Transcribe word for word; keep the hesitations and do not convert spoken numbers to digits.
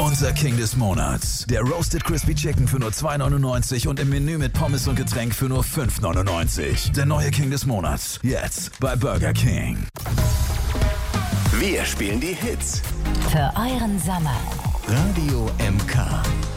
Unser King des Monats. Der Roasted Crispy Chicken für nur zwei neunundneunzig und im Menü mit Pommes und Getränk für nur fünf neunundneunzig. Der neue King des Monats. Jetzt bei Burger King. Wir spielen die Hits. Für euren Sommer. Radio M K.